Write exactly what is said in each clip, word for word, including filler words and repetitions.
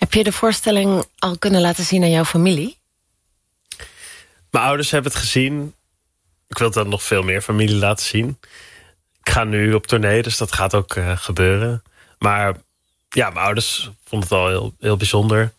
Heb je de voorstelling al kunnen laten zien aan jouw familie? Mijn ouders hebben het gezien. Ik wil dan nog veel meer familie laten zien. Ik ga nu op tournee, dus dat gaat ook uh, gebeuren. Maar ja, mijn ouders vonden het al heel, heel bijzonder.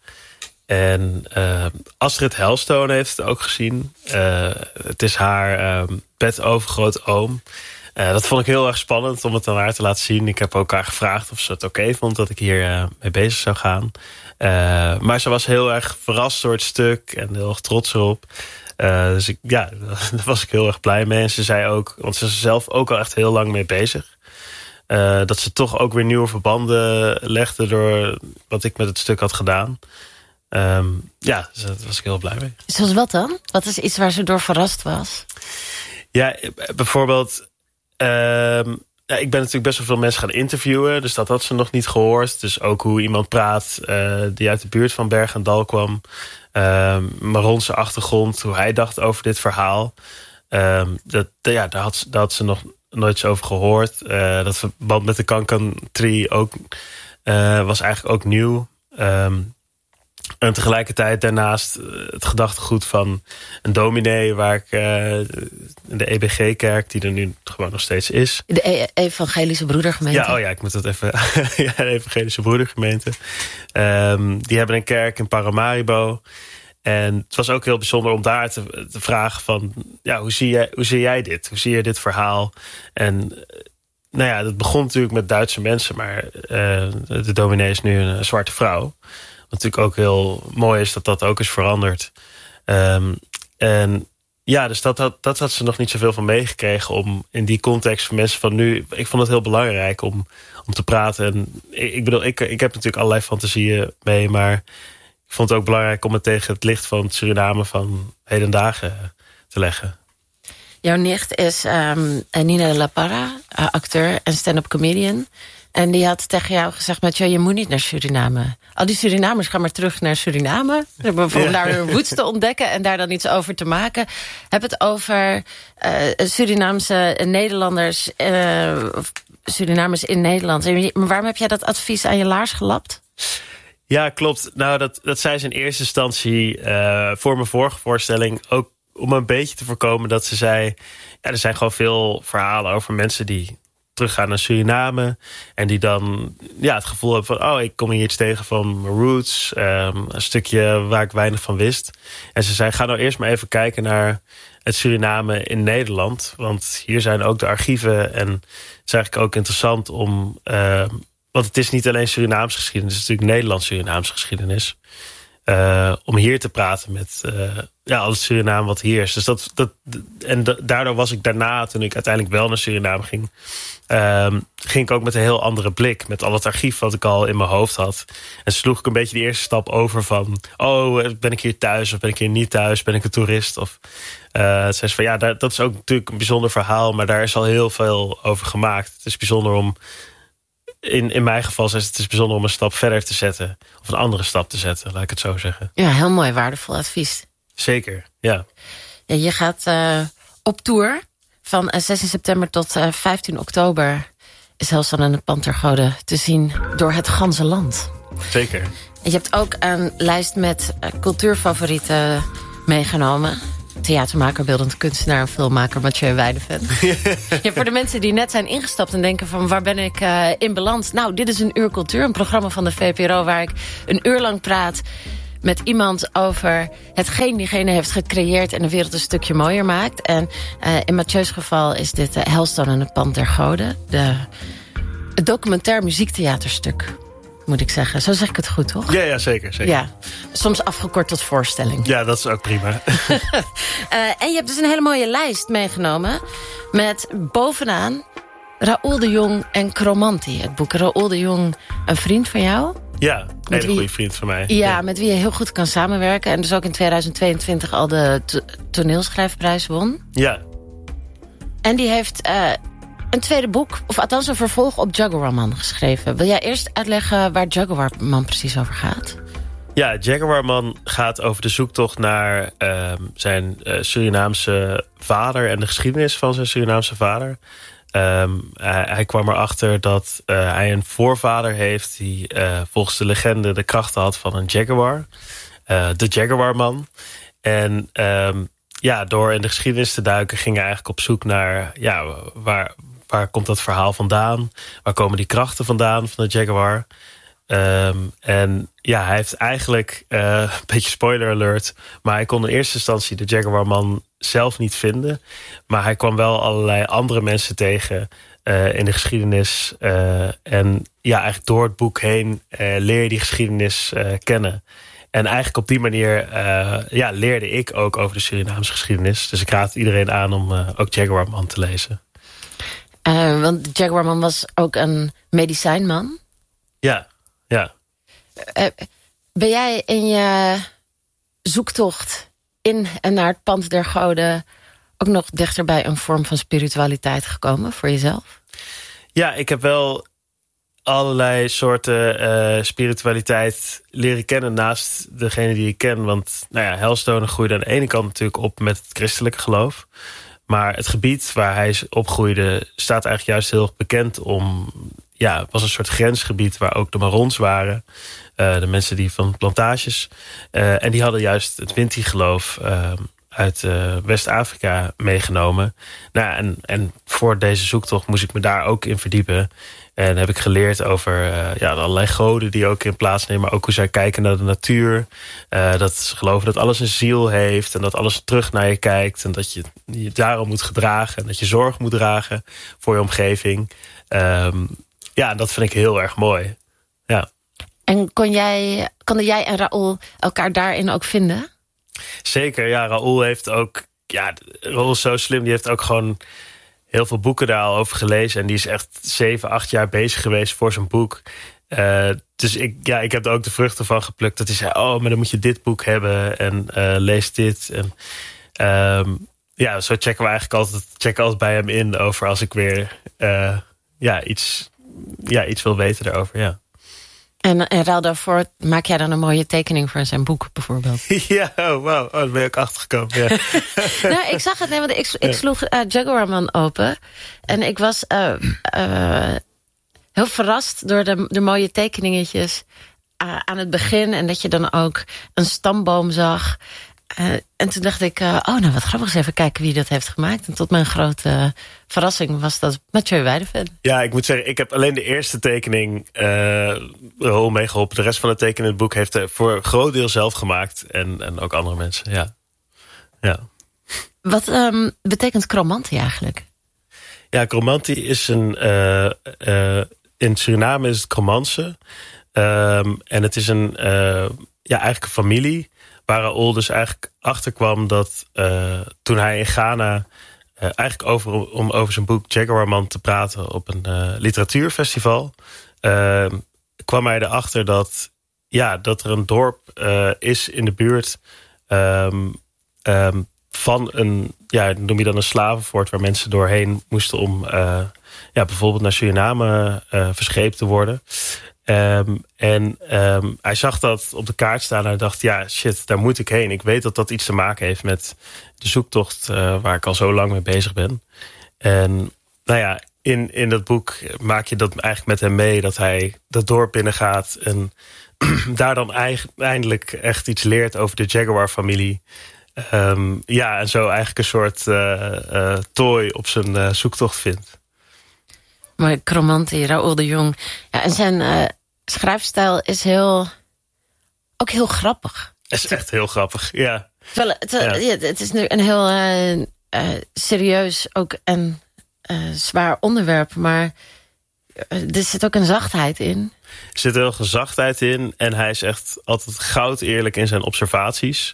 En uh, Astrid Helstone heeft het ook gezien. Uh, het is haar uh, bedovergrootoom. Uh, dat vond ik heel erg spannend om het aan haar te laten zien. Ik heb ook haar gevraagd of ze het oké vond dat ik hier uh, mee bezig zou gaan. Uh, maar ze was heel erg verrast door het stuk en heel erg trots erop. Uh, dus ik, ja, daar was ik heel erg blij mee. En ze zei ook, want ze is zelf ook al echt heel lang mee bezig. Uh, dat ze toch ook weer nieuwe verbanden legde door wat ik met het stuk had gedaan. Um, ja, dus daar was ik heel blij mee. Zoals wat dan? Wat is iets waar ze door verrast was? Ja, bijvoorbeeld... Um, ja, ik ben natuurlijk best wel veel mensen gaan interviewen. Dus dat had ze nog niet gehoord. Dus ook hoe iemand praat uh, die uit de buurt van Berg en Dal kwam. Um, Maron zijn achtergrond, hoe hij dacht over dit verhaal. Um, dat, ja, daar, had, daar had ze nog nooit zo over gehoord. Uh, dat verband met de Kankan Tree ook, uh, was eigenlijk ook nieuw. Um, En tegelijkertijd daarnaast het gedachtegoed van een dominee... waar ik uh, de E B G-kerk, die er nu gewoon nog steeds is. De e- Evangelische Broedergemeente? Ja, oh ja, ik moet dat even... ja, de Evangelische Broedergemeente. Um, die hebben een kerk in Paramaribo. En het was ook heel bijzonder om daar te, te vragen van... ja, hoe zie, jij, hoe zie jij dit? Hoe zie je dit verhaal? En... nou ja, dat begon natuurlijk met Duitse mensen... maar uh, de dominee is nu een, een zwarte vrouw... Wat natuurlijk ook heel mooi is dat dat ook is veranderd. Um, en ja, dus dat, dat, dat had ze nog niet zoveel van meegekregen... om in die context van mensen van nu... ik vond het heel belangrijk om, om te praten. En ik, ik bedoel, ik, ik heb natuurlijk allerlei fantasieën mee... maar ik vond het ook belangrijk om het tegen het licht van het Suriname... van heden dagen te leggen. Jouw nicht is um, Nina de la Parra, uh, acteur en stand-up comedian... En die had tegen jou gezegd, Mathieu, je moet niet naar Suriname. Al die Surinamers gaan maar terug naar Suriname. Om ja. daar hun roots te ontdekken en daar dan iets over te maken. Heb het over uh, Surinaamse Nederlanders, uh, Surinamers in Nederland. Maar waarom heb jij dat advies aan je laars gelapt? Ja, klopt. Nou, dat, dat zei ze in eerste instantie uh, voor mijn vorige voorstelling... ook om een beetje te voorkomen dat ze zei... ja, er zijn gewoon veel verhalen over mensen die... teruggaan naar Suriname. En die dan ja, het gevoel hebben van... oh, ik kom hier iets tegen van mijn roots. Um, een stukje waar ik weinig van wist. En ze zei, ga nou eerst maar even kijken naar het Suriname in Nederland. Want hier zijn ook de archieven. En het is eigenlijk ook interessant om... Uh, want het is niet alleen Surinaamse geschiedenis. Het is natuurlijk Nederlands-Surinaamse geschiedenis. Uh, om hier te praten met uh, ja, al het Suriname wat hier is. Dus dat, dat, en da- daardoor was ik daarna, toen ik uiteindelijk wel naar Suriname ging... Um, ging ik ook met een heel andere blik. Met al het archief wat ik al in mijn hoofd had. En sloeg ik een beetje die eerste stap over van... oh, ben ik hier thuis of ben ik hier niet thuis? Ben ik een toerist? Of, uh, zei ze van ja, daar, dat is ook natuurlijk een bijzonder verhaal... maar daar is al heel veel over gemaakt. Het is bijzonder om... In, in mijn geval is het, het is bijzonder om een stap verder te zetten. Of een andere stap te zetten, laat ik het zo zeggen. Ja, heel mooi, waardevol advies. Zeker, ja. ja je gaat uh, op tour... Van zestien september tot uh, vijftien oktober is Hellstone en de Pantergoden te zien door het ganse land. Zeker. En je hebt ook een lijst met uh, cultuurfavorieten meegenomen. Theatermaker, beeldend kunstenaar en filmmaker Mathieu Weideveen. Ja, voor de mensen die net zijn ingestapt en denken van waar ben ik uh, in beland? Nou, dit is een uur cultuur, een programma van de V P R O... waar ik een uur lang praat... met iemand over hetgeen diegene heeft gecreëerd... en de wereld een stukje mooier maakt. En uh, in Mathieu's geval is dit uh, Hellstone en het Pand der Goden. De, het documentair muziektheaterstuk, moet ik zeggen. Zo zeg ik het goed, toch? Ja, ja zeker, zeker. Ja, soms afgekort tot voorstelling. Ja, dat is ook prima. uh, en je hebt dus een hele mooie lijst meegenomen... met bovenaan Raoul de Jong en Chromanti. Het boek Raoul de Jong, een vriend van jou... Ja, een hele wie, goede vriend van mij. Ja, ja, met wie je heel goed kan samenwerken. En dus ook in tweeduizend tweeëntwintig al de to- toneelschrijfprijs won. Ja. En die heeft uh, een tweede boek, of althans een vervolg op Jaguarman geschreven. Wil jij eerst uitleggen waar Jaguarman precies over gaat? Ja, Jaguarman gaat over de zoektocht naar uh, zijn uh, Surinaamse vader... en de geschiedenis van zijn Surinaamse vader. Um, hij, hij kwam erachter dat uh, hij een voorvader heeft die uh, volgens de legende de krachten had van een jaguar. Uh, de Jaguarman. En um, ja, door in de geschiedenis te duiken ging hij eigenlijk op zoek naar ja, waar, waar komt dat verhaal vandaan? Waar komen die krachten vandaan van de jaguar? Um, en ja, hij heeft eigenlijk, uh, een beetje spoiler alert, maar hij kon in eerste instantie de Jaguarman zelf niet vinden. Maar hij kwam wel allerlei andere mensen tegen uh, in de geschiedenis. Uh, en ja, eigenlijk door het boek heen uh, leer je die geschiedenis uh, kennen. En eigenlijk op die manier uh, ja, leerde ik ook over de Surinaamse geschiedenis. Dus ik raad iedereen aan om uh, ook Jaguarman te lezen. Uh, want de Jaguarman was ook een medicijnman? Ja, ja. Uh, ben jij in je zoektocht in en naar het pand der goden ook nog dichter bij een vorm van spiritualiteit gekomen voor jezelf? Ja, ik heb wel allerlei soorten uh, spiritualiteit leren kennen naast degene die ik ken. Want nou ja, Helstone groeide aan de ene kant natuurlijk op met het christelijke geloof. Maar het gebied waar hij opgroeide staat eigenlijk juist heel bekend om... Ja, het was een soort grensgebied waar ook de Marons waren. Uh, de mensen die van plantages. Uh, en die hadden juist het Winti-geloof uh, uit uh, West-Afrika meegenomen. Nou, en, en voor deze zoektocht moest ik me daar ook in verdiepen. En heb ik geleerd over uh, ja, allerlei goden die ook in plaats nemen. Maar ook hoe zij kijken naar de natuur. Uh, dat ze geloven dat alles een ziel heeft. En dat alles terug naar je kijkt. En dat je je daarom moet gedragen. En dat je zorg moet dragen voor je omgeving. Um, ja, dat vind ik heel erg mooi. Ja. En kon jij, konden jij en Raoul elkaar daarin ook vinden? Zeker, ja. Raoul heeft ook... Ja, Raoul is zo slim. Die heeft ook gewoon heel veel boeken daar al over gelezen. En die is echt zeven, acht jaar bezig geweest voor zijn boek. Uh, dus ik, ja, ik heb er ook de vruchten van geplukt. Dat hij zei, oh, maar dan moet je dit boek hebben. En uh, lees dit. En um, ja, zo checken we eigenlijk altijd, checken altijd bij hem in over als ik weer uh, ja, iets, ja, iets wil weten daarover. Ja. En, en ruil daarvoor maak jij dan een mooie tekening voor zijn boek bijvoorbeeld? Ja, oh, wauw. Oh, daar ben je ook achtergekomen. Ja. Nou, ik zag het, nee, want ik, ik sloeg uh, Jaguarman open. En ik was uh, uh, heel verrast door de, de mooie tekeningetjes uh, aan het begin. En dat je dan ook een stamboom zag. Uh, en toen dacht ik, uh, oh, nou wat grappig, eens even kijken wie dat heeft gemaakt. En tot mijn grote uh, verrassing was dat Mathieu Weideven. Ja, ik moet zeggen, ik heb alleen de eerste tekening uh, rol meegeholpen. De rest van het tekenen in het boek heeft hij voor een groot deel zelf gemaakt. En, en ook andere mensen, ja. ja. Wat um, betekent chromantie eigenlijk? Ja, chromantie is een... Uh, uh, in Suriname is het Chromanse. Um, en het is een, uh, ja, eigenlijk een familie... waar Raoul dus eigenlijk achterkwam dat uh, toen hij in Ghana... Uh, eigenlijk over, om over zijn boek Jaguarman te praten op een uh, literatuurfestival... Uh, kwam hij erachter dat, ja, dat er een dorp uh, is in de buurt... Um, um, van een, ja, noem je dan een slavenfort... waar mensen doorheen moesten om uh, ja, bijvoorbeeld naar Suriname uh, verscheept te worden... Um, en um, hij zag dat op de kaart staan en hij dacht, ja, shit, daar moet ik heen. Ik weet dat dat iets te maken heeft met de zoektocht uh, waar ik al zo lang mee bezig ben. En nou ja, in, in dat boek maak je dat eigenlijk met hem mee, dat hij dat dorp binnengaat en daar dan eindelijk echt iets leert over de Jaguar-familie. Um, ja, en zo eigenlijk een soort uh, uh, tooi op zijn uh, zoektocht vindt. Mooi, chromantie, Raoul de Jong. Ja, en zijn uh, schrijfstijl is heel, ook heel grappig. Het is echt heel grappig, ja. Terwijl, het, ja. Ja, het is nu een heel uh, uh, serieus ook en uh, zwaar onderwerp, maar uh, er zit ook een zachtheid in. Er zit heel veel zachtheid in en hij is echt altijd goud eerlijk in zijn observaties.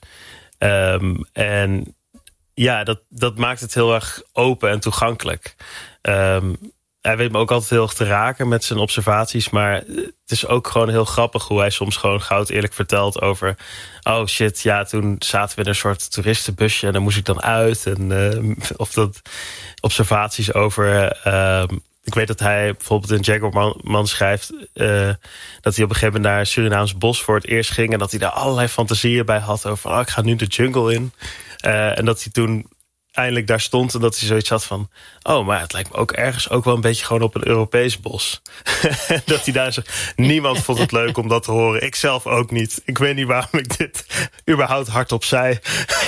Um, en ja, dat, dat maakt het heel erg open en toegankelijk. Um, Hij weet me ook altijd heel erg te raken met zijn observaties. Maar het is ook gewoon heel grappig hoe hij soms gewoon goud eerlijk vertelt over... oh shit, ja, toen zaten we in een soort toeristenbusje en daar moest ik dan uit. En, uh, of dat observaties over... Uh, ik weet dat hij bijvoorbeeld in Jaguarman schrijft... Uh, dat hij op een gegeven moment naar een Surinaams bos voor het eerst ging... en dat hij daar allerlei fantasieën bij had over... oh, ik ga nu de jungle in. Uh, en dat hij toen... eindelijk daar stond en dat hij zoiets had van... oh, maar het lijkt me ook ergens ook wel een beetje gewoon op een Europees bos. Dat hij daar zo... Niemand vond het leuk om dat te horen. Ik zelf ook niet. Ik weet niet waarom ik dit überhaupt hardop zei.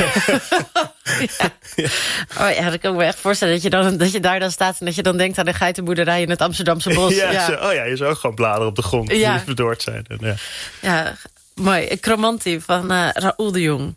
Ja. Ja. Oh ja, dat kan ik me echt voorstellen dat je, dan, dat je daar dan staat... en dat je dan denkt aan de geitenboerderij in het Amsterdamse bos. Ja, ja. Zo, oh ja, je zou ook gewoon bladeren op de grond. Ja. Die verdoord zijn. En, ja. ja, mooi. Chromanti van uh, Raoul de Jong.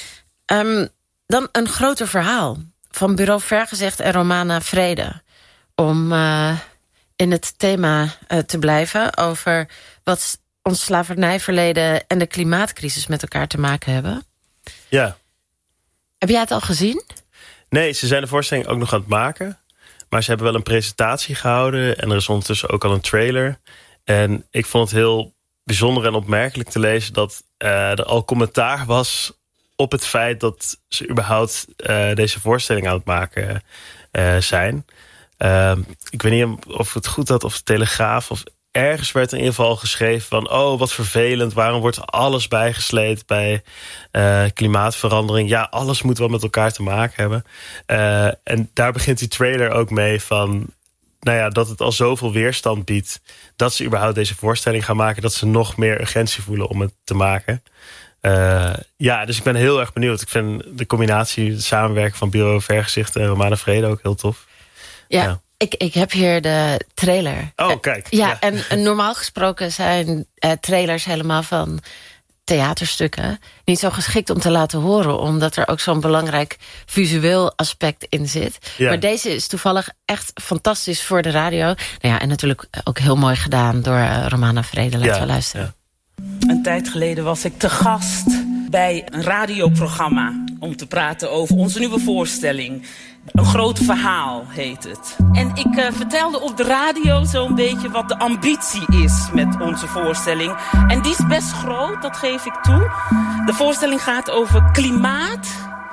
Um, dan een groter verhaal van Bureau Vergezicht en Romana Vrede. Om uh, in het thema uh, te blijven over wat ons slavernijverleden en de klimaatcrisis met elkaar te maken hebben. Ja. Heb jij het al gezien? Nee, ze zijn de voorstelling ook nog aan het maken. Maar ze hebben wel een presentatie gehouden. En er is ondertussen ook al een trailer. En ik vond het heel bijzonder en opmerkelijk te lezen... dat uh, er al commentaar was op het feit dat ze überhaupt uh, deze voorstelling aan het maken uh, zijn. Uh, ik weet niet of het goed had of de Telegraaf... of ergens werd in ieder geval geschreven van... oh, wat vervelend, waarom wordt alles bijgesleept bij uh, klimaatverandering? Ja, alles moet wel met elkaar te maken hebben. Uh, en daar begint die trailer ook mee van... nou ja, dat het al zoveel weerstand biedt... dat ze überhaupt deze voorstelling gaan maken... dat ze nog meer urgentie voelen om het te maken. Uh, ja, dus ik ben heel erg benieuwd. Ik vind de combinatie, de samenwerking van Bureau Vergezicht en Romana Vrede ook heel tof. Ja. ja. Ik, ik heb hier de trailer. Oh, kijk. Ja, ja. En, en normaal gesproken zijn uh, trailers helemaal van theaterstukken niet zo geschikt om te laten horen, omdat er ook zo'n belangrijk visueel aspect in zit. Ja. Maar deze is toevallig echt fantastisch voor de radio. Nou ja, en natuurlijk ook heel mooi gedaan door uh, Romana Vrede. Laten ja. we luisteren. Ja. Een tijd geleden was ik te gast bij een radioprogramma om te praten over onze nieuwe voorstelling. Een groot verhaal heet het. En ik uh, vertelde op de radio zo'n beetje wat de ambitie is met onze voorstelling. En die is best groot, dat geef ik toe. De voorstelling gaat over klimaat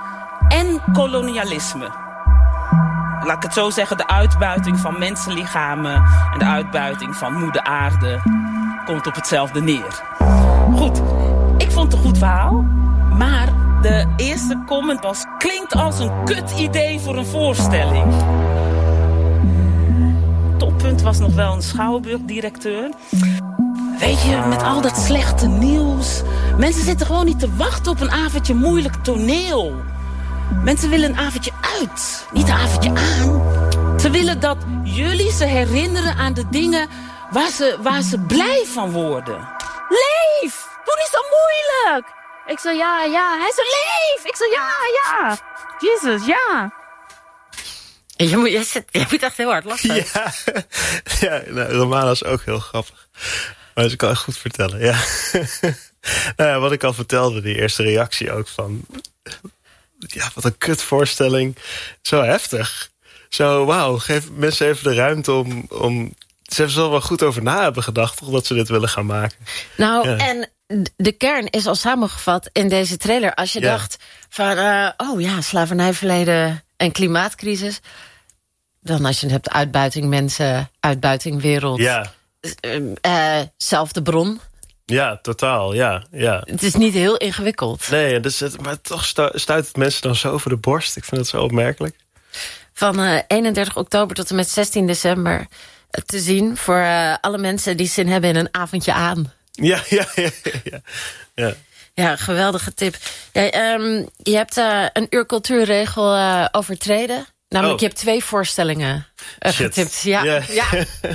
en kolonialisme. Laat ik het zo zeggen, de uitbuiting van mensenlichamen en de uitbuiting van moeder aarde komt op hetzelfde neer. Goed, ik vond het een goed verhaal, maar de eerste comment was: klinkt als een kut idee voor een voorstelling. Toppunt was nog wel een schouwburgdirecteur. Weet je, met al dat slechte nieuws, mensen zitten gewoon niet te wachten op een avondje moeilijk toneel. Mensen willen een avondje uit, niet een avondje aan. Ze willen dat jullie ze herinneren aan de dingen waar ze, waar ze blij van worden. Leef! Doe niet zo moeilijk! Ik zei ja, ja. Hij zei leef! Ik zei ja, ja. Jezus, ja. Je moet, je, zit, je moet echt heel hard lachen. Ja, ja nou, Romana is ook heel grappig. Maar ze kan echt goed vertellen, ja. Nou ja, wat ik al vertelde, die eerste reactie ook van... ja, wat een kutvoorstelling. Zo heftig. Zo, wauw, geef mensen even de ruimte om... om ze hebben er wel goed over na hebben gedacht, toch, dat ze dit willen gaan maken. Nou, ja. En de kern is al samengevat in deze trailer. Als je ja. dacht van, uh, oh ja, slavernijverleden en klimaatcrisis. Dan als je het hebt uitbuiting mensen, uitbuiting wereld. Ja. Uh, zelfde bron. Ja, totaal, ja, ja. Het is niet heel ingewikkeld. Nee, dus het, maar toch stuit het mensen dan zo voor de borst. Ik vind het zo opmerkelijk. Van uh, eenendertig oktober tot en met zestien december te zien voor uh, alle mensen die zin hebben in een avondje aan. Ja, ja, ja, ja. Ja, ja geweldige tip. Ja, um, je hebt uh, een uur cultuurregel uh, overtreden. Namelijk, oh. je hebt twee voorstellingen uh, getipt. Ja, yeah. ja.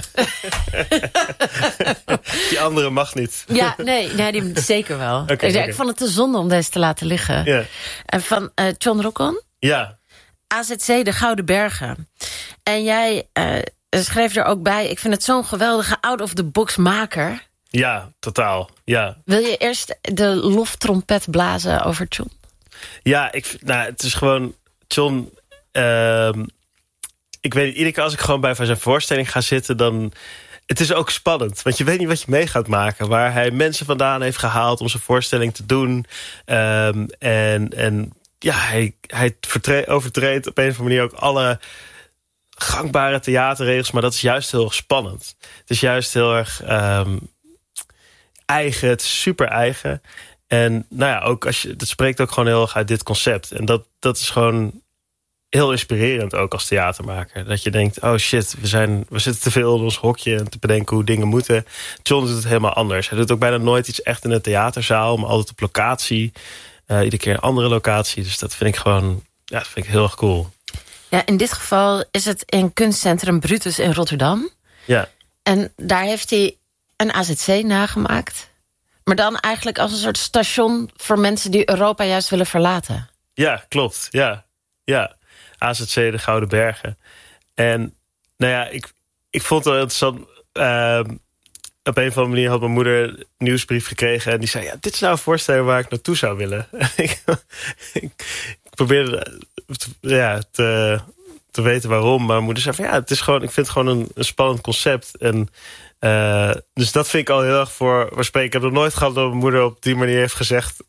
Die andere mag niet. Ja, nee, nee die zeker wel. Okay, ja, okay. Ik vond het te zonde om deze te laten liggen. Yeah. En van uh, John Rockon. Ja. A Z C, de Gouden Bergen. En jij uh, schreef er ook bij... ik vind het zo'n geweldige out-of-the-box maker. Ja, totaal. Ja. Wil je eerst de loftrompet blazen over John? Ja, ik, nou, het is gewoon... John... Uh, ik weet niet, iedere keer als ik gewoon bij zijn voorstelling ga zitten... dan... Het is ook spannend, want je weet niet wat je mee gaat maken. Waar hij mensen vandaan heeft gehaald om zijn voorstelling te doen. Um, en, en ja, hij, hij vertre- overtreedt op een of andere manier ook alle gangbare theaterregels. Maar dat is juist heel erg spannend. Het is juist heel erg um, eigen, het is super eigen. En nou ja, ook als je, dat spreekt ook gewoon heel erg uit dit concept. En dat, dat is gewoon... heel inspirerend ook als theatermaker. Dat je denkt, oh shit, we, zijn, we zitten te veel in ons hokje en te bedenken hoe dingen moeten. John doet het helemaal anders. Hij doet ook bijna nooit iets echt in een theaterzaal, maar altijd op locatie. Uh, iedere keer een andere locatie. Dus dat vind ik gewoon, ja, dat vind ik heel erg cool. Ja, in dit geval is het in kunstcentrum Brutus in Rotterdam. Ja. En daar heeft hij een A Z C nagemaakt. Maar dan eigenlijk als een soort station voor mensen die Europa juist willen verlaten. Ja, klopt. Ja, ja. A Z C de Gouden Bergen. En nou ja, ik, ik vond het wel interessant. Uh, op een of andere manier had mijn moeder een nieuwsbrief gekregen. En die zei, ja, dit is nou een voorstelling waar ik naartoe zou willen. ik, ik probeerde te, ja, te, te weten waarom. Maar mijn moeder zei van, ja, het is gewoon, ik vind het gewoon een, een spannend concept. En Uh, dus dat vind ik al heel erg voor, voor spreken. Ik heb nog nooit gehad dat mijn moeder op die manier heeft gezegd,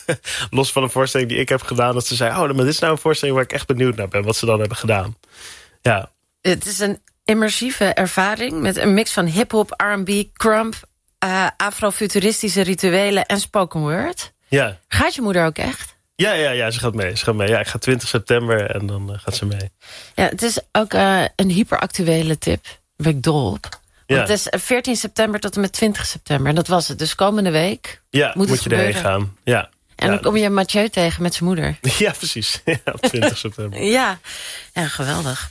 los van een voorstelling die ik heb gedaan, dat ze zei, oh, maar dit is nou een voorstelling waar ik echt benieuwd naar ben, wat ze dan hebben gedaan. Ja. Het is een immersieve ervaring met een mix van hip-hop, R en B, crump, uh, afrofuturistische rituelen en spoken word. Ja. Gaat je moeder ook echt? Ja, ja, ja, ze gaat mee. Ze gaat mee. Ja, ik ga twintig september en dan uh, gaat ze mee. Ja, het is ook uh, een hyperactuele tip. Daar ben ik dol op. Want ja. Het is veertien september tot en met twintig september. En dat was het. Dus komende week ja, moet, moet je erheen gaan. Ja. En ja. dan kom je Mathieu tegen met zijn moeder. Ja, precies. Ja, op twintig september. ja. ja, geweldig.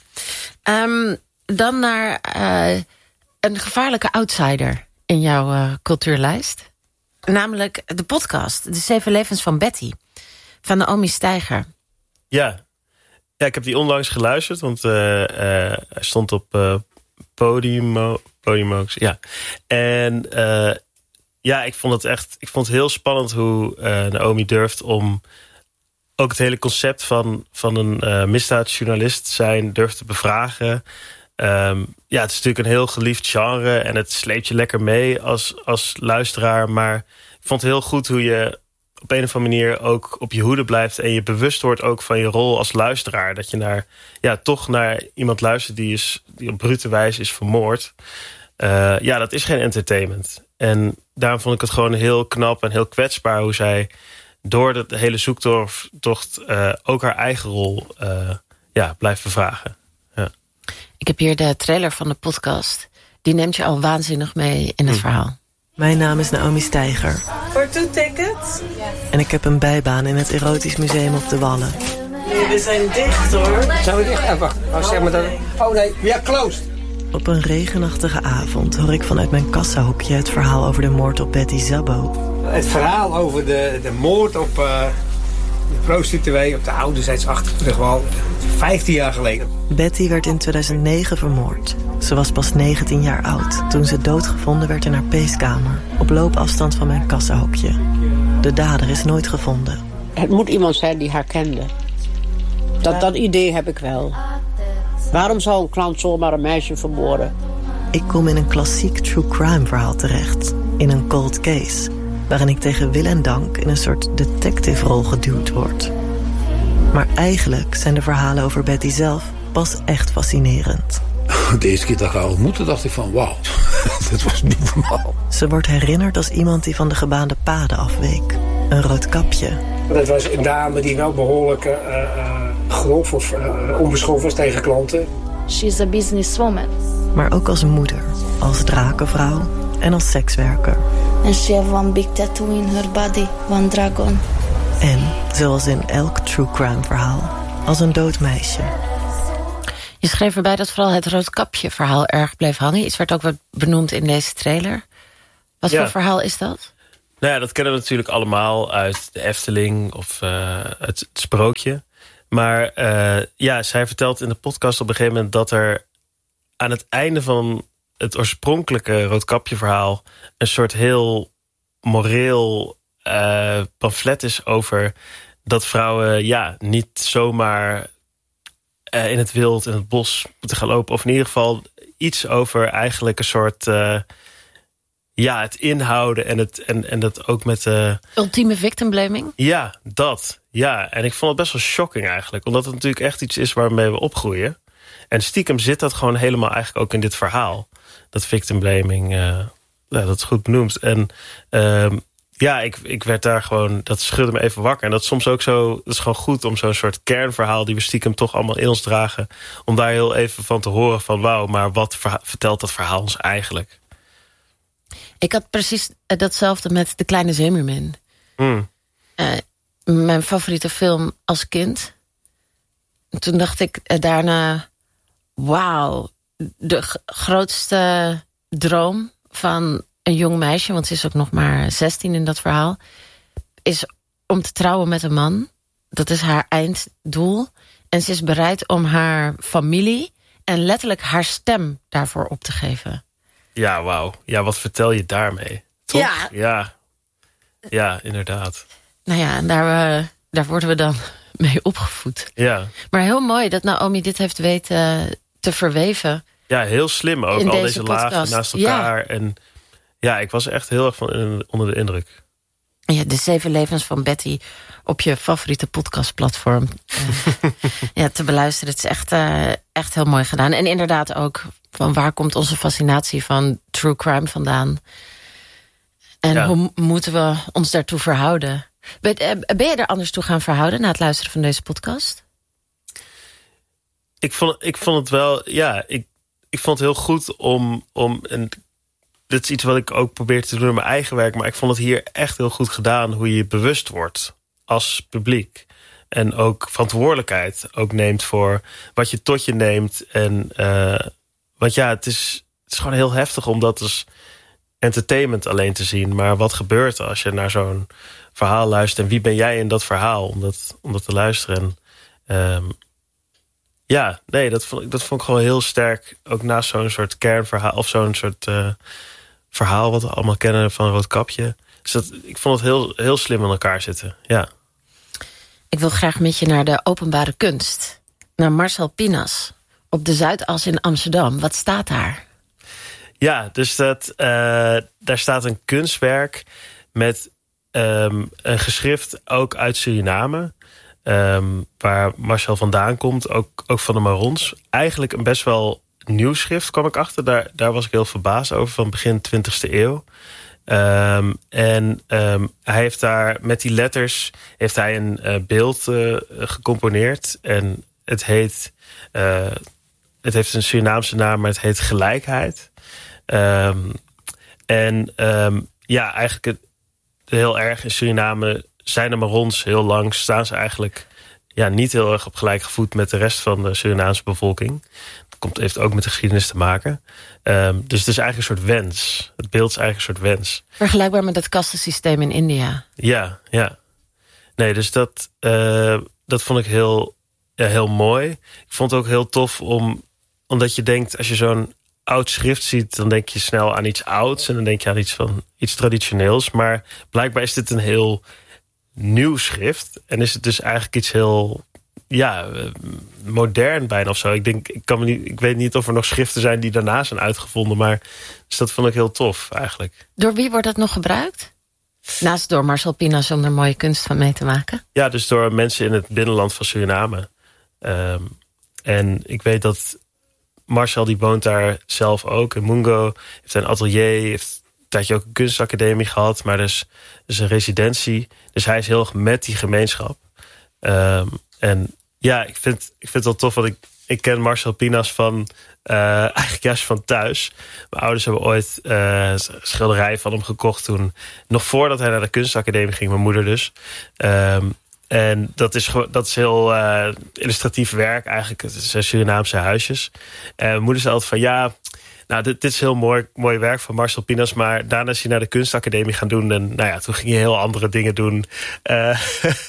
Um, dan naar uh, een gevaarlijke outsider in jouw uh, cultuurlijst. Namelijk de podcast. De Zeven Levens van Betty. Van Naomi Steiger. Ja. Ja, ik heb die onlangs geluisterd. Want uh, uh, hij stond op uh, Podimo, Podimo. Ja. En uh, ja, ik vond het echt ik vond het heel spannend hoe uh, Naomi durft om ook het hele concept van, van een uh, misdaadjournalist zijn durft te bevragen. Um, ja, het is natuurlijk een heel geliefd genre en het sleept je lekker mee als, als luisteraar. Maar ik vond het heel goed hoe je op een of andere manier ook op je hoede blijft en je bewust wordt ook van je rol als luisteraar. Dat je naar, ja, toch naar iemand luistert die, is, die op brute wijze is vermoord. Uh, ja, dat is geen entertainment. En daarom vond ik het gewoon heel knap en heel kwetsbaar hoe zij door de hele zoektocht uh, ook haar eigen rol uh, ja, blijft bevragen. Ja. Ik heb hier de trailer van de podcast. Die neemt je al waanzinnig mee in het hm. verhaal. Mijn naam is Naomi Steiger. Voor two tickets? En ik heb een bijbaan in het Erotisch Museum op de Wallen. Nee, we zijn dicht hoor. Zijn we dicht? Ja, wacht. Oh, zeg maar dat... oh nee, we are closed. Op een regenachtige avond hoor ik vanuit mijn kassahoekje het verhaal over de moord op Betty Szabo. Het verhaal over de, de moord op uh, de prostituee op de ouderzijds achterterugwal. vijftien jaar geleden. Betty werd in tweeduizend negen vermoord. Ze was pas negentien jaar oud toen ze doodgevonden werd in haar peeskamer. Op loopafstand van mijn kassahoekje. De dader is nooit gevonden. Het moet iemand zijn die haar kende. Dat, dat idee heb ik wel. Waarom zou een klant zomaar een meisje vermoorden? Ik kom in een klassiek true crime verhaal terecht. In een cold case. Waarin ik tegen wil en dank in een soort detective-rol geduwd word. Maar eigenlijk zijn de verhalen over Betty zelf pas echt fascinerend. De eerste keer dat ik haar ontmoette dacht ik van wauw, dat was niet normaal. Ze wordt herinnerd als iemand die van de gebaande paden afweek. Een rood kapje. Dat was een dame die wel behoorlijk uh, uh, grof of uh, onbeschoft was tegen klanten. She's a businesswoman. Maar ook als moeder, als drakenvrouw en als sekswerker. And she have one big tattoo in her body, one dragon. En, zoals in elk true crime verhaal, als een dood meisje. Je schreef erbij dat vooral het roodkapje verhaal erg bleef hangen. Iets werd ook wat benoemd in deze trailer. Wat ja. voor verhaal is dat? Nou ja, dat kennen we natuurlijk allemaal uit de Efteling of uh, het, het sprookje. Maar uh, ja, zij vertelt in de podcast op een gegeven moment dat er aan het einde van het oorspronkelijke roodkapje verhaal een soort heel moreel uh, pamflet is over dat vrouwen ja niet zomaar uh, in het wild, in het bos moeten gaan lopen. Of in ieder geval iets over eigenlijk een soort Uh, ja, het inhouden en, het, en, en dat ook met de ultieme victim blaming? Ja, dat. Ja, en ik vond het best wel shocking eigenlijk. Omdat het natuurlijk echt iets is waarmee we opgroeien. En stiekem zit dat gewoon helemaal eigenlijk ook in dit verhaal. Dat victim blaming, uh, ja, dat is goed benoemd. En uh, ja, ik, ik werd daar gewoon... Dat schudde me even wakker. En dat is soms ook zo... Dat is gewoon goed om zo'n soort kernverhaal... die we stiekem toch allemaal in ons dragen... om daar heel even van te horen van... wauw, maar wat verha- vertelt dat verhaal ons eigenlijk? Ik had precies datzelfde met De Kleine Zeemeermin. Mm. Uh, mijn favoriete film als kind. Toen dacht ik uh, daarna... wauw, de g- grootste droom van een jong meisje... want ze is ook nog maar zestien in dat verhaal... is om te trouwen met een man. Dat is haar einddoel. En ze is bereid om haar familie... en letterlijk haar stem daarvoor op te geven. Ja, wauw. Ja, wat vertel je daarmee? Toch? Ja. Ja, ja inderdaad. Nou ja, en daar, uh, daar worden we dan mee opgevoed. Ja. Maar heel mooi dat Naomi dit heeft weten te verweven. Ja, heel slim ook. In al deze deze podcast. lagen naast elkaar. Ja. En ja, ik was echt heel erg van onder de indruk. Ja, de zeven levens van Betty op je favoriete podcastplatform uh, ja, te beluisteren. Het is echt, uh, echt heel mooi gedaan. En inderdaad ook, van waar komt onze fascinatie van true crime vandaan? En ja. hoe moeten we ons daartoe verhouden? Ben, uh, ben je er anders toe gaan verhouden na het luisteren van deze podcast? Ik vond, ik vond het wel, ja, ik, ik vond het heel goed om, om en dit is iets wat ik ook probeer te doen in mijn eigen werk, maar ik vond het hier echt heel goed gedaan hoe je bewust wordt als publiek. En ook verantwoordelijkheid ook neemt voor wat je tot je neemt. En, uh, want ja, het is, het is gewoon heel heftig om dat als entertainment alleen te zien. Maar wat gebeurt er als je naar zo'n verhaal luistert? En wie ben jij in dat verhaal om dat, om dat te luisteren? En, um, ja, nee, dat vond, ik, dat vond ik gewoon heel sterk. Ook naast zo'n soort kernverhaal of zo'n soort uh, verhaal wat we allemaal kennen van Roodkapje. Dus dat, ik vond het heel, heel slim in elkaar zitten, ja. Ik wil graag met je naar de openbare kunst. Naar Marcel Pinas. Op de Zuidas in Amsterdam. Wat staat daar? Ja, dus dat, uh, daar staat een kunstwerk met um, een geschrift ook uit Suriname. Um, waar Marcel vandaan komt, ook, ook van de Marons. Eigenlijk een best wel nieuw schrift, kwam ik achter. Daar, daar was ik heel verbaasd over, van begin twintigste eeuw. Um, en um, hij heeft daar met die letters heeft hij een uh, beeld uh, gecomponeerd. En het heet, uh, het heeft een Surinaamse naam, maar het heet Gelijkheid. Um, en um, ja, eigenlijk het, heel erg in Suriname zijn de Marons heel lang, staan ze eigenlijk ja, niet heel erg op gelijke voet met de rest van de Surinaamse bevolking. Dat komt, heeft ook met de geschiedenis te maken. Um, dus het is eigenlijk een soort wens. Het beeld is eigenlijk een soort wens. Vergelijkbaar met het kastensysteem in India. Ja, ja. Nee, dus dat, uh, dat vond ik heel, ja, heel mooi. Ik vond het ook heel tof om, omdat je denkt, als je zo'n oud schrift ziet, dan denk je snel aan iets ouds en dan denk je aan iets van iets traditioneels. Maar blijkbaar is dit een heel nieuw schrift en is het dus eigenlijk iets heel ja, modern bijna of zo. Ik denk, ik kan me niet, ik weet niet of er nog schriften zijn die daarna zijn uitgevonden, maar dus dat vond ik heel tof eigenlijk. Door wie wordt dat nog gebruikt? Naast door Marcel Pinas om er mooie kunst van mee te maken? Ja, dus door mensen in het binnenland van Suriname. Um, en ik weet dat Marcel, die woont daar zelf ook. In Mungo heeft een atelier, heeft een tijdje ook een kunstacademie gehad, maar dus, dus een residentie. Dus hij is heel erg met die gemeenschap. Um, en ja, ik vind, ik vind het wel tof, want ik, ik ken Marcel Pinas van uh, eigenlijk juist van thuis. Mijn ouders hebben ooit uh, schilderij van hem gekocht toen, nog voordat hij naar de kunstacademie ging, mijn moeder dus. Um, En dat is, dat is heel uh, illustratief werk eigenlijk. Het zijn Surinaamse huisjes. En mijn moeder zei altijd van ja, nou, dit, dit is heel mooi, mooi werk van Marcel Pinas. Maar daarna is hij naar de kunstacademie gaan doen. En nou ja, toen ging hij heel andere dingen doen. Uh,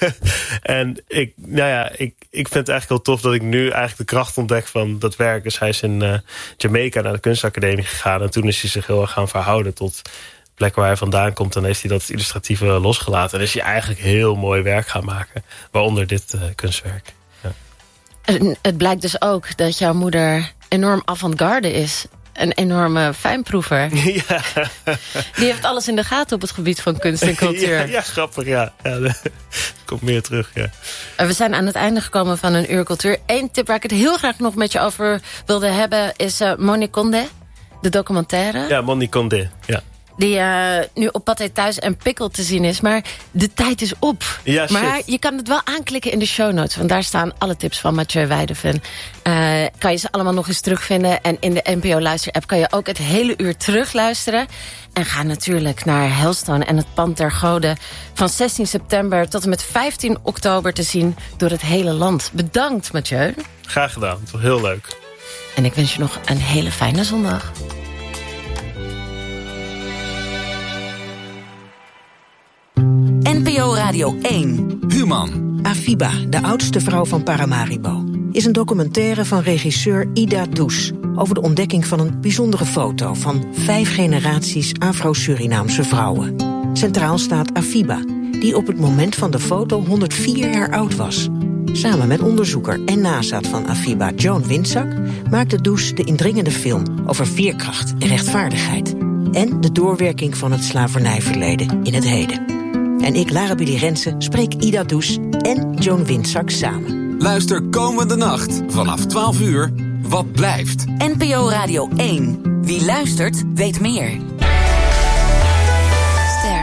en ik, nou ja, ik, ik vind het eigenlijk heel tof dat ik nu eigenlijk de kracht ontdek van dat werk. Dus hij is in uh, Jamaica naar de kunstacademie gegaan. En toen is hij zich heel erg gaan verhouden tot plek waar hij vandaan komt, dan heeft hij dat illustratieve losgelaten. En is hij eigenlijk heel mooi werk gaan maken. Waaronder dit uh, kunstwerk. Ja. En het blijkt dus ook dat jouw moeder enorm avant-garde is. Een enorme fijnproever. Ja. Die heeft alles in de gaten op het gebied van kunst en cultuur. Ja, ja grappig, ja. ja komt meer terug, ja. We zijn aan het einde gekomen van een uur cultuur. Eén tip waar ik het heel graag nog met je over wilde hebben is uh, Moniconde, de documentaire. Ja, Moniconde, ja. Die uh, nu op Pathé Thuis en Pikkel te zien is. Maar de tijd is op. Ja, maar je kan het wel aanklikken in de show notes. Want daar staan alle tips van Mathieu Wijdeven. Uh, kan je ze allemaal nog eens terugvinden. En in de N P O Luister-app kan je ook het hele uur terugluisteren. En ga natuurlijk naar Hellstone en het Pand der Goden. Van zestien september tot en met vijftien oktober te zien door het hele land. Bedankt, Mathieu. Graag gedaan. Het was heel leuk. En ik wens je nog een hele fijne zondag. N P O Radio één. Human. Afiba, de oudste vrouw van Paramaribo, is een documentaire van regisseur Ida Douce over de ontdekking van een bijzondere foto van vijf generaties Afro-Surinaamse vrouwen. Centraal staat Afiba, die op het moment van de foto honderdvier jaar oud was. Samen met onderzoeker en nazaat van Afiba, Joan Winczak, maakte Douce de indringende film over veerkracht en rechtvaardigheid en de doorwerking van het slavernijverleden in het heden. En ik, Lara Billy Rensen, spreek Ida Douce en Joan Winczak samen. Luister komende nacht vanaf twaalf uur. Wat blijft? N P O Radio één. Wie luistert, weet meer. Ster.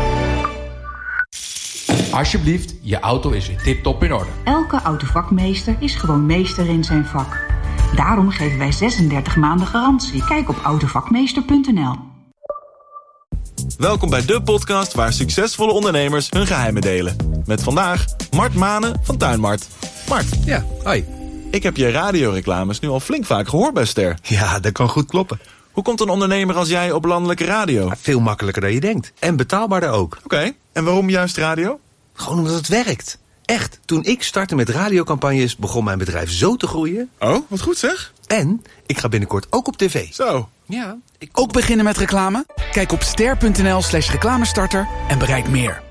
Alsjeblieft, je auto is weer tip-top in orde. Elke autovakmeester is gewoon meester in zijn vak. Daarom geven wij zesendertig maanden garantie. Kijk op autovakmeester punt n l. Welkom bij de podcast waar succesvolle ondernemers hun geheimen delen. Met vandaag Mart Manen van Tuinmart. Mart. Ja, hoi. Ik heb je radioreclames nu al flink vaak gehoord bij Ster. Ja, dat kan goed kloppen. Hoe komt een ondernemer als jij op landelijke radio? Ja, veel makkelijker dan je denkt. En betaalbaarder ook. Oké, okay. En waarom juist radio? Gewoon omdat het werkt. Echt, toen ik startte met radiocampagnes begon mijn bedrijf zo te groeien. Oh, wat goed zeg. En ik ga binnenkort ook op tv. Zo. Ja. Ik... Ook beginnen met reclame? Kijk op ster punt n l slash reclamestarter en bereik meer.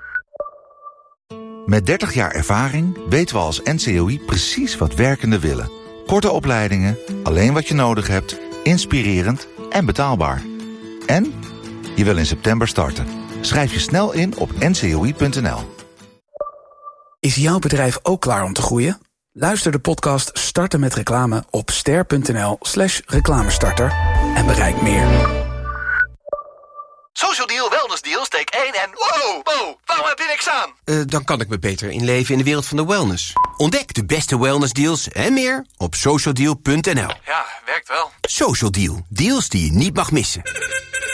Met dertig jaar ervaring weten we als N C O I precies wat werkenden willen. Korte opleidingen, alleen wat je nodig hebt, inspirerend en betaalbaar. En je wil in september starten. Schrijf je snel in op n c o i punt n l. Is jouw bedrijf ook klaar om te groeien? Luister de podcast Starten met Reclame op ster punt n l slash reclamestarter en bereik meer. Social Deal, Wellness Deal, steek één en wow, wow, waarom heb je niks aan? Uh, dan kan ik me beter inleven in de wereld van de wellness. Ontdek de beste wellness deals en meer op social deal punt n l. Ja, werkt wel. Social Deal, deals die je niet mag missen.